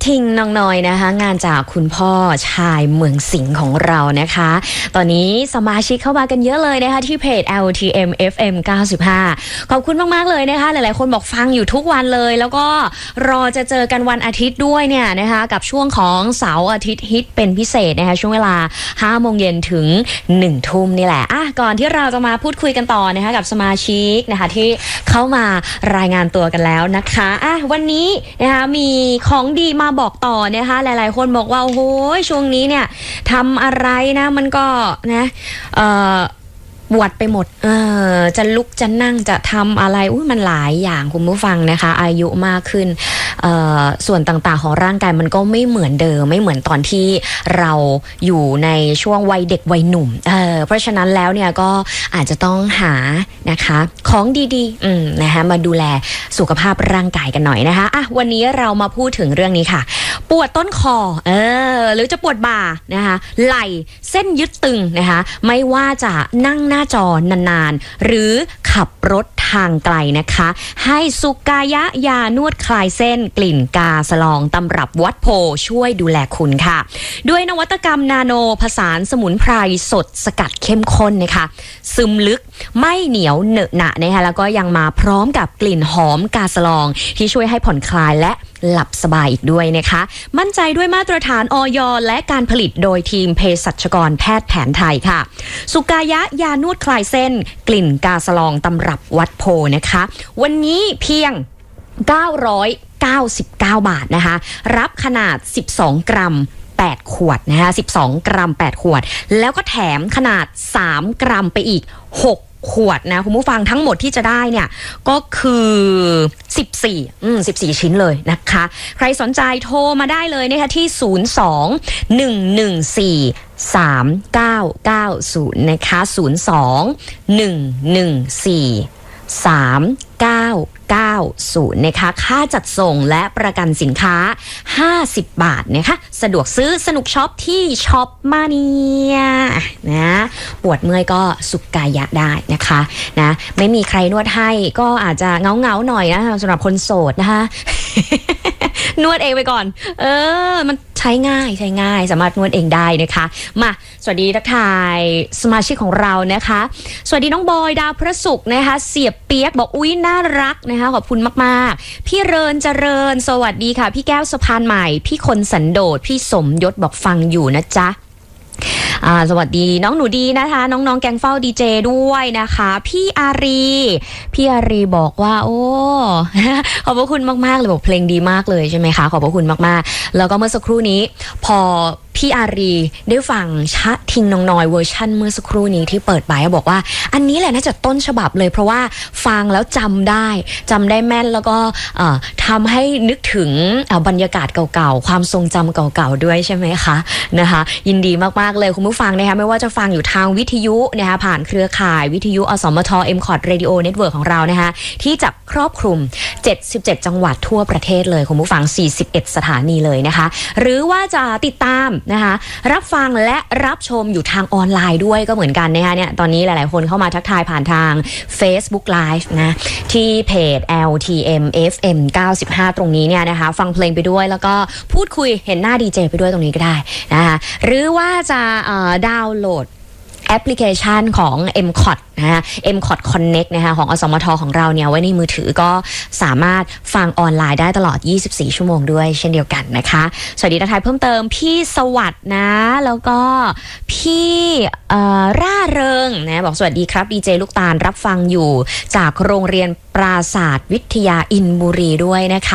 ทิงนองนอยนะคะงานจากคุณพ่อชายเมืองสิงห์ของเรานะคะตอนนี้สมาชิกเข้ามากันเยอะเลยนะคะที่เพจ LTM FM 95ขอบคุณมากๆเลยนะคะหลายๆคนบอกฟังอยู่ทุกวันเลยแล้วก็รอจะเจอกันวันอาทิตย์ด้วยเนี่ยนะคะกับช่วงของเสาร์อาทิตย์ฮิตเป็นพิเศษนะคะช่วงเวลา 5 โมงเย็นถึง 1 ทุ่มนี่แหละก่อนที่เราจะมาพูดคุยกันต่อนะคะกับสมาชิกนะคะที่เข้ามารายงานตัวกันแล้วนะคะวันนี้นะคะมีของดีมาบอกต่อนะคะหลายๆคนบอกว่าโอ้โหช่วงนี้เนี่ยทำอะไรนะมันก็นะปวดไปหมดจะลุกจะนั่งจะทำอะไรมันหลายอย่างคุณผู้ฟังนะคะอายุมากขึ้นส่วนต่างๆของร่างกายมันก็ไม่เหมือนเดิมไม่เหมือนตอนที่เราอยู่ในช่วงวัยเด็กวัยหนุ่มเพราะฉะนั้นแล้วเนี่ยก็อาจจะต้องหานะคะของดีๆนะคะมาดูแลสุขภาพร่างกายกันหน่อยนะคะวันนี้เรามาพูดถึงเรื่องนี้ค่ะปวดต้นคอหรือจะปวดบ่านะคะไหล่เส้นยึดตึงนะคะไม่ว่าจะนั่งหน้าจอนานๆหรือขับรถทางไกลนะคะให้สุกายะยานวดคลายเส้นกลิ่นกาสลองตำรับวัดโพช่วยดูแลคุณค่ะด้วยนวัตกรรมนาโนผสานสมุนไพรสดสกัดเข้มข้นนะคะซึมลึกไม่เหนียวเหนอะหนะนะคะแล้วก็ยังมาพร้อมกับกลิ่นหอมกาสลองที่ช่วยให้ผ่อนคลายและหลับสบายอีกด้วยนะคะมั่นใจด้วยมาตรฐานอย.และการผลิตโดยทีมเภสัชกรแพทย์แผนไทยค่ะสุกายะยานวดคลายเส้นกลิ่นกาสลองตำรับวัดโพนะคะวันนี้เพียง999 บาทนะคะรับขนาด12กรัม8ขวดนะคะ12กรัม8ขวดแล้วก็แถมขนาด3กรัมไปอีก6ขวดนะคุณผู้ฟังทั้งหมดที่จะได้เนี่ยก็คือ14ชิ้นเลยนะคะใครสนใจโทรมาได้เลยนะคะที่02-114-3990นะคะ02-114-3990นะคะค่าจัดส่งและประกันสินค้า50 บาทนะคะสะดวกซื้อสนุกช็อปที่ช็อปมาเนียนะปวดเมื่อยก็สุกายะได้นะคะนะไม่มีใครนวดให้ก็อาจจะเงาหน่อยนะสำหรับคนโสดนะคะ นวดเองไปก่อนมันใช้ง่ายสามารถนวดเองได้นะคะมาสวัสดีทักทายสมาชิกของเรานะคะสวัสดีน้องบอยดาวพระศุกร์นะคะเสียบเปียกบอกอุ๊ยน่ารักนะคะขอบคุณมากๆพี่เรินเจริญสวัสดีค่ะพี่แก้วสะพานใหม่พี่คนสันโดษพี่สมยศบอกฟังอยู่นะจ๊ะสวัสดีน้องหนูดีนะคะน้องๆแกงเฝ้าดีเจด้วยนะคะพี่อารีบอกว่าโอ้ ขอบพระคุณมากๆเลยบอกเพลงดีมากเลยใช่ไหมคะขอบพระคุณมากๆแล้วก็เมื่อสักครู่นี้พอพี่อารีได้ฟังชะทิงนองนอยเวอร์ชั่นเมื่อสักครู่นี้ที่เปิดไปบอกว่าอันนี้แหละน่าจะต้นฉบับเลยเพราะว่าฟังแล้วจำได้แม่นแล้วก็ทำให้นึกถึงบรรยากาศเก่าๆความทรงจำเก่าๆด้วยใช่ไหมคะนะคะยินดีมากๆเลยคุณผู้ฟังนะคะไม่ว่าจะฟังอยู่ทางวิทยุนะคะผ่านเครือข่ายวิทยุอสมท MCOT Radio Network ของเรานะคะที่จะครอบคลุม77จังหวัดทั่วประเทศเลยคุณผู้ฟัง41สถานีเลยนะคะหรือว่าจะติดตามนะคะรับฟังและรับชมอยู่ทางออนไลน์ด้วยก็เหมือนกันนะคะเนี่ยตอนนี้หลายๆคนเข้ามาทักทายผ่านทาง Facebook Live นะที่เพจ LTM FM 95ตรงนี้เนี่ยนะคะฟังเพลงไปด้วยแล้วก็พูดคุยเห็นหน้าดีเจไปด้วยตรงนี้ก็ได้นะคะหรือว่าจะดาวน์โหลดแอปพลิเคชันของ MCOT นะคะ MCOT Connect นะคะของอสมทของเราเนี่ยไว้ในมือถือก็สามารถฟังออนไลน์ได้ตลอด24ชั่วโมงด้วยเช่นเดียวกันนะคะสวัสดีทักทายเพิ่มเติมพี่สวัสดิ์นะแล้วก็พี่ร่าเริงนะบอกสวัสดีครับดีเจลูกตาลรับฟังอยู่จากโรงเรียนปราศาสตร์วิทยาอินบุรีด้วยนะคะ